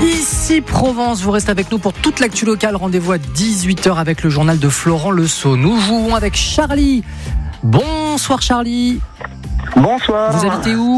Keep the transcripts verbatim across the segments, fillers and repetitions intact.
Ici Provence, vous restez avec nous pour toute l'actu locale. Rendez-vous à dix-huit heures avec le journal de Florent Lesault. Nous jouons avec Charlie. Bonsoir Charlie. Bonsoir. Vous habitez où ?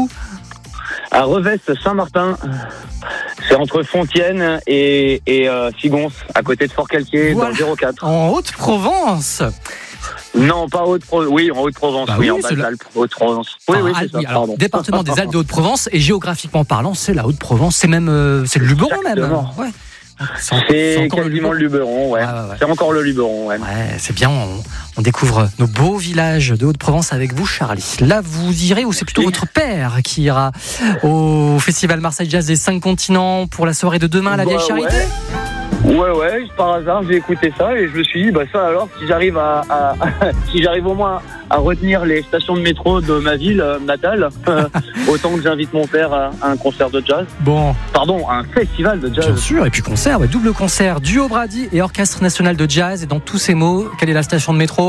À Revest, Saint-Martin. C'est entre Fontienne et, et euh, Sigons, à côté de Fort-Calquier, voilà. Dans le zéro quatre. En Haute-Provence. Non, pas Haute-Provence. Oui, en Haute-Provence. Bah oui, oui, en bas de l'Alpe, Haute-Provence. Oui, ah, oui, c'est ça. Oui, alors, pardon. Département des Alpes de Haute-Provence, et géographiquement parlant, c'est la Haute-Provence. C'est même, euh, c'est le Luberon même. Ouais. C'est, c'est, c'est quasiment le Luberon, ouais. Ouais, ouais, ouais. C'est encore le Luberon, ouais. Ouais, c'est bien. On, on découvre nos beaux villages de Haute-Provence avec vous, Charlie. Là, vous irez, ou c'est plutôt votre père qui ira au Festival Marseille Jazz des Cinq Continents pour la soirée de demain à la bah, Vieille Charité ? Ouais. Ouais, ouais, par hasard, j'ai écouté ça et je me suis dit, bah ça alors, si j'arrive à, à si j'arrive au moins à retenir les stations de métro de ma ville euh, natale, euh, autant que j'invite mon père à, à un concert de jazz. Bon. Pardon, à un festival de jazz. Bien sûr, et puis concert, ouais, double concert, duo Brady et Orchestre National de Jazz. Et dans tous ces mots, quelle est la station de métro ?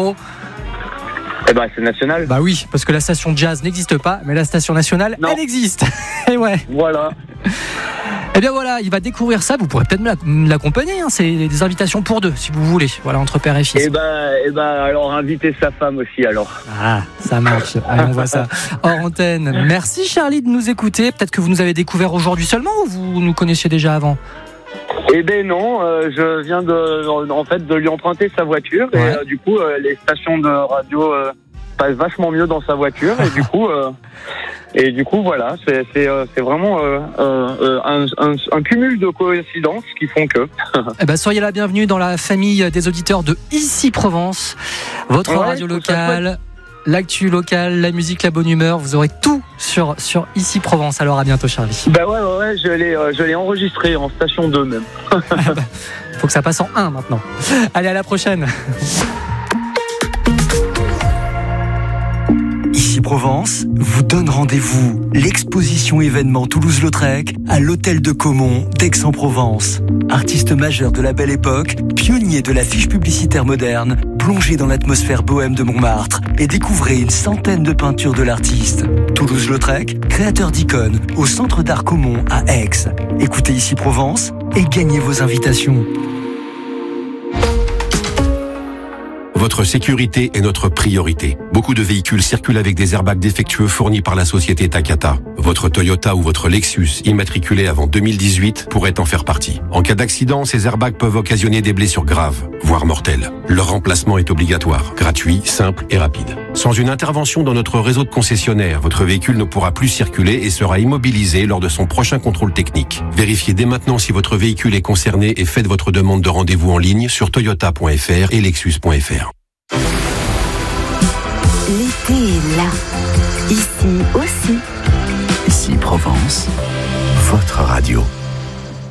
Eh ben, c'est national. Bah oui, parce que la station de jazz n'existe pas, mais la station nationale, non. Elle existe. Et ouais. Voilà. Eh bien voilà, il va découvrir ça. Vous pourrez peut-être l'accompagner. Hein. C'est des invitations pour deux, si vous voulez. Voilà, entre père et fils. Eh ben, eh ben, alors invitez sa femme aussi, alors. Ah, ça marche. Allez, on voit ça. Hors antenne. Merci Charlie de nous écouter. Peut-être que vous nous avez découvert aujourd'hui seulement, ou vous nous connaissiez déjà avant ? Eh ben non, euh, je viens de, en fait, de lui emprunter sa voiture ouais. et euh, du coup, euh, les stations de radio euh, passent vachement mieux dans sa voiture et du coup, euh, et du coup, voilà, c'est c'est, euh, c'est vraiment euh, euh, un, un, un cumul de coïncidences qui font que. Eh ben, soyez la bienvenue dans la famille des auditeurs de Ici Provence, votre ouais, radio locale. L'actu locale, la musique, la bonne humeur, vous aurez tout sur, sur Ici Provence. Alors à bientôt Charlie. Bah ouais, ouais, ouais je, l'ai, euh, je l'ai enregistré en station deux même. Faut que ça passe en un maintenant. Allez, à la prochaine. Ici Provence vous donne rendez-vous l'exposition événement Toulouse-Lautrec à l'hôtel de Caumont d'Aix-en-Provence. Artiste majeur de la belle époque, pionnier de l'affiche publicitaire moderne, plongez dans l'atmosphère bohème de Montmartre et découvrez une centaine de peintures de l'artiste. Toulouse-Lautrec, créateur d'icônes au Centre d'Art Caumont à Aix. Écoutez Ici Provence et gagnez vos invitations. Votre sécurité est notre priorité. Beaucoup de véhicules circulent avec des airbags défectueux fournis par la société Takata. Votre Toyota ou votre Lexus, immatriculé avant deux mille dix-huit, pourrait en faire partie. En cas d'accident, ces airbags peuvent occasionner des blessures graves, voire mortelles. Leur remplacement est obligatoire, gratuit, simple et rapide. Sans une intervention dans notre réseau de concessionnaires, votre véhicule ne pourra plus circuler et sera immobilisé lors de son prochain contrôle technique. Vérifiez dès maintenant si votre véhicule est concerné et faites votre demande de rendez-vous en ligne sur toyota point f r et lexus point f r. L'été est là, ici aussi. Ici Provence, votre radio.